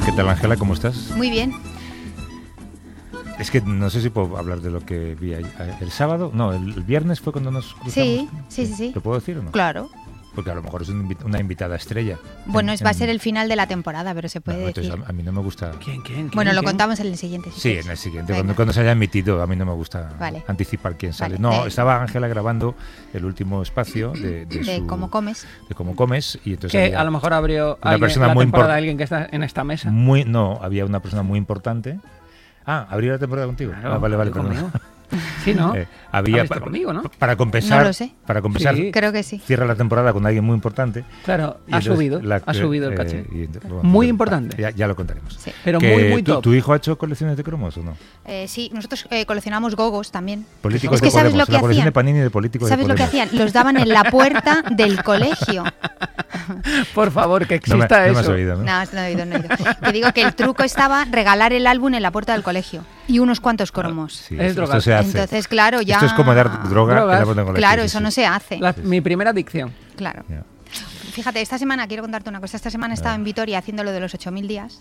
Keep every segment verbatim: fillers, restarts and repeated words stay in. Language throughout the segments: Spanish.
¿Qué tal, Ángela? ¿Cómo estás? Muy bien. Es que no sé si puedo hablar de lo que vi ahí. El sábado, no, el, el viernes fue cuando nos cruzamos. Sí, sí, sí, sí. ¿Lo puedo decir o no? Claro. Porque a lo mejor es un invi- una invitada estrella. Bueno, En- es, va a en- ser el final de la temporada, pero se puede No, entonces decir. a, a mí no me gusta. ¿Quién, quién? quién Bueno, lo quién? contamos en el siguiente. si Sí, quieres. en el siguiente, Venga. cuando, cuando se haya emitido, a mí no me gusta Vale. anticipar quién sale. Vale, No, de- estaba Ángela grabando el último espacio de, de, De su- cómo comes. de cómo comes y entonces Que había a lo mejor abrió una alguien, persona la muy temporada impor- de alguien que está en esta mesa. muy no, había una persona muy importante. Ah, ¿abrió la temporada contigo? Claro, Ah, vale, vale, abrió perdón. conmigo. Sí, ¿no? Eh, había Abriste pa- conmigo, ¿no? Para compensar, No lo sé. para compensar, Sí. Creo que sí. cierra la temporada con alguien muy importante. Claro, Y ha entonces subido, la- ha subido el eh, caché. y ent- bueno, Muy ya- importante. Ya, ya lo contaremos. Sí. Pero Que muy, muy tu, top. ¿Tu hijo ha hecho colecciones de cromos o no? Eh, sí, nosotros eh, coleccionamos gogos también. Políticos Es que de ¿sabes Podemos, lo que la colección hacían? de Panini de políticos ¿Sabes de lo que Podemos. hacían? Los daban en la puerta del colegio. Por favor, que No me, exista no me has eso. oído, ¿no? No, no he oído, no he oído. Te digo que el truco estaba regalar el álbum en la puerta del colegio. Y unos cuantos cromos. Sí, Es esto, drogar. esto se hace. Entonces, claro, ya... Esto es como dar droga Drogas. en la puerta del colegio, Claro, sí, eso sí. no se hace. La- mi primera adicción. Claro. Ya. Fíjate, esta semana, quiero contarte una cosa, esta semana estaba en Vitoria haciendo lo de los ocho mil días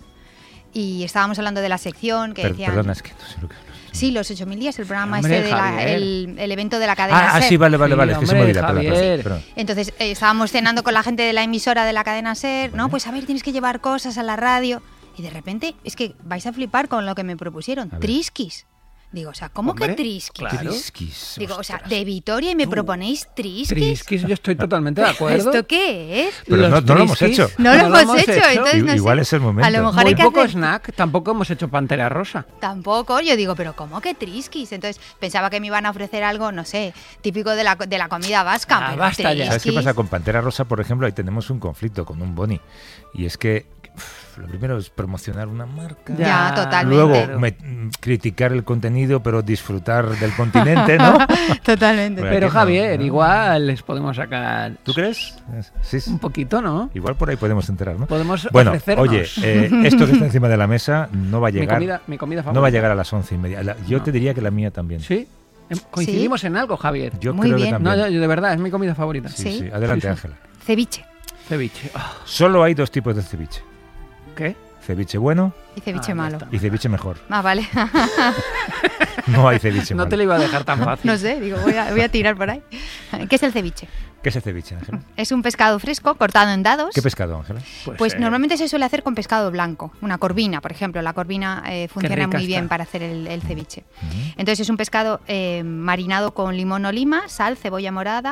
y estábamos hablando de la sección que Per- decían... Perdona, es que no sé lo que hablas. Sí, los ocho mil días, el programa Hombre, este, de la- Javier. el, el evento de la cadena Ah, ah, SER. sí, vale, vale, Sí, vale, es que se me hombre, olvida. Perdón, perdón, Javier. perdón. Entonces eh, estábamos cenando con la gente de la emisora de la cadena SER, ¿no? Pues a ver, tienes que llevar cosas a la radio. Y de repente, es que vais a flipar con lo que me propusieron. A ver. Trisquis. Digo, o sea, ¿cómo Hombre, que trisquis? claro. Trisquis, Digo, o sea, ostras. de Vitoria y me proponéis trisquis. Trisquis, yo estoy totalmente de acuerdo. ¿Esto qué es? Pero Los no- no lo hemos trisquis, hecho. No lo hemos hecho, entonces I- no igual sé. es el momento. A lo mejor hay Muy que poco hacer... snack, tampoco hemos hecho Pantera Rosa. Tampoco, yo digo, pero ¿cómo que trisquis? Entonces pensaba que me iban a ofrecer algo, no sé, típico de la, de la comida vasca. Ah, pero basta ya. ¿Sabes qué trisquis- pasa con Pantera Rosa, por ejemplo? Ahí tenemos un conflicto con un boni. Y es que uf, lo primero es promocionar una marca. Ya, totalmente. Luego Claro. me- mm, criticar el contenido, pero disfrutar del continente, ¿no? Totalmente. Bueno, Pero aquí no, Javier, ¿no? igual les podemos sacar ¿Tú crees? Sí, sí. un poquito, ¿no? Igual por ahí podemos enterar, ¿no? Podemos Bueno, ofrecernos. oye, eh, esto que está encima de la mesa no va a mi llegar. comida, mi comida favorita. No va a llegar a las once y media. La- yo No. te diría que la mía también. ¿Sí? Em, Coincidimos en algo, Javier. Yo Muy creo bien. que No, también. yo- yo de verdad, es mi comida favorita. Sí, Sí. sí. Adelante, Sí, sí. Ángela. Ceviche. Ceviche. Ah, Solo hay dos tipos de ceviche. ¿Qué? Ceviche bueno Y ceviche Ah, ya malo. está. y ceviche mejor. Ah, vale. No hay ceviche No malo. te lo iba a dejar tan fácil. No sé, digo, voy a, voy a tirar por ahí. ¿Qué es el ceviche? ¿Qué es el ceviche, Ángela? Es un pescado fresco cortado en dados. ¿Qué pescado, Ángela? Pues eh, normalmente se suele hacer con pescado blanco, una corvina, por ejemplo. La corvina eh, funciona rica muy bien está. para hacer el, el ceviche. Ujú. Entonces es un pescado eh, marinado con limón o lima, sal, cebolla morada,